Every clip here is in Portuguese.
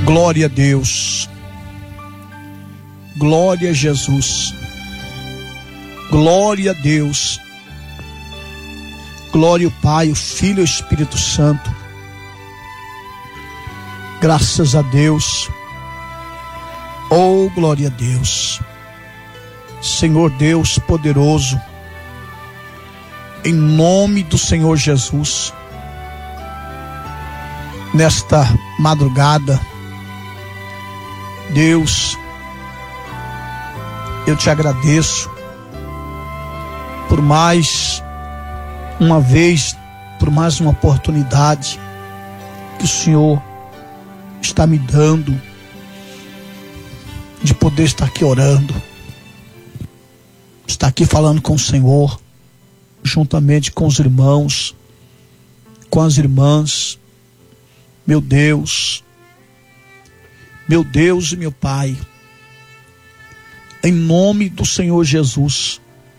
Glória a Deus. Glória a Jesus. Glória a Deus. Glória ao Pai, o Filho e o Espírito Santo. Graças a Deus. Oh, glória a Deus. Senhor Deus poderoso, em nome do Senhor Jesus, nesta madrugada, Deus, eu te agradeço por mais uma vez, por mais uma oportunidade que o Senhor está me dando de poder estar aqui orando, estar aqui falando com o Senhor, juntamente com os irmãos, com as irmãs. Meu Deus e meu Pai, em nome do Senhor Jesus,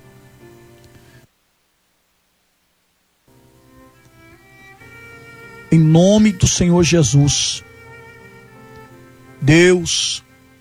em nome do Senhor Jesus, Deus,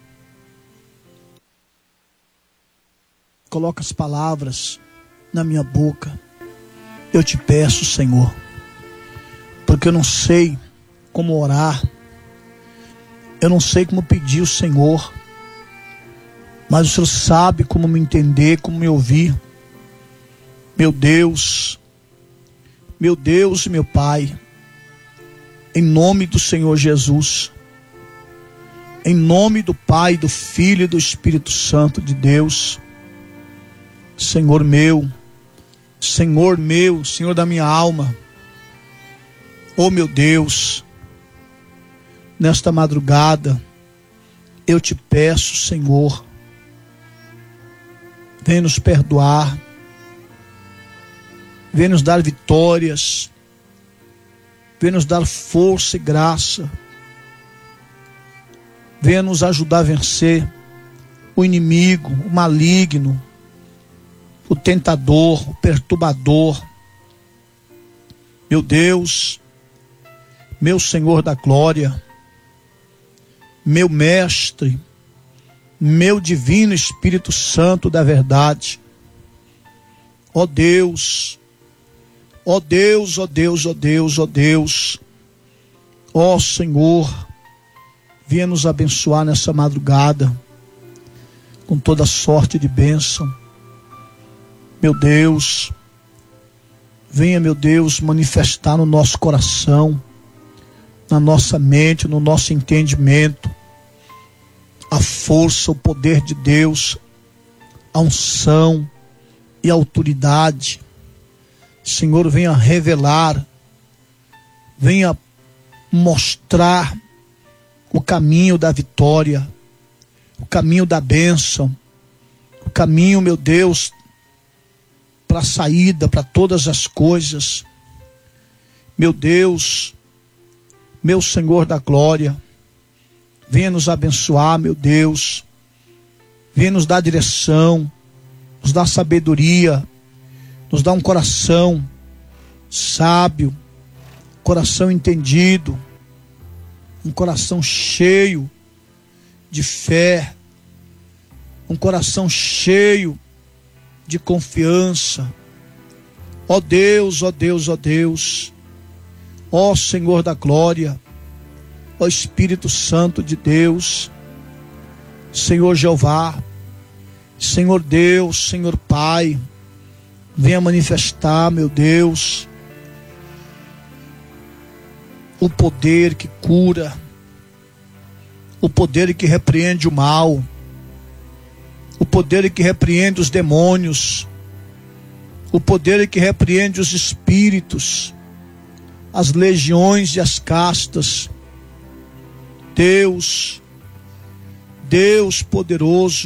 coloca as palavras na minha boca. Eu te peço, Senhor, porque eu não sei como orar, eu não sei como pedir o Senhor, mas o Senhor sabe como me entender, como me ouvir. Meu Deus e meu Pai, em nome do Senhor Jesus, em nome do Pai, do Filho e do Espírito Santo de Deus, Senhor meu, Senhor da minha alma, oh meu Deus, nesta madrugada, eu te peço, Senhor, vem nos perdoar, vem nos dar vitórias, vem nos dar força e graça, vem nos ajudar a vencer o inimigo, o maligno, o tentador, o perturbador. Meu Deus, meu Senhor da glória, meu Mestre, meu divino Espírito Santo da verdade. Ó Deus, ó Deus, ó Deus, ó Deus, ó Deus, ó Senhor, venha nos abençoar nessa madrugada com toda sorte de bênção. Meu Deus, venha, meu Deus, manifestar no nosso coração, na nossa mente, no nosso entendimento, a força, o poder de Deus, a unção e a autoridade. Senhor, venha revelar, venha mostrar o caminho da vitória, o caminho da bênção, o caminho, meu Deus, para a saída, para todas as coisas. Meu Deus, meu Senhor da glória, venha nos abençoar, meu Deus, venha nos dar direção, nos dar sabedoria, nos dar um coração sábio, coração entendido, um coração cheio de fé, um coração cheio de confiança. Ó Deus, ó Deus, ó Deus, ó Senhor da glória, ó Espírito Santo de Deus, Senhor Jeová, Senhor Deus, Senhor Pai, venha manifestar, meu Deus, o poder que cura, o poder que repreende o mal, o poder que repreende os demônios, o poder que repreende os espíritos, as legiões e as castas. Deus poderoso,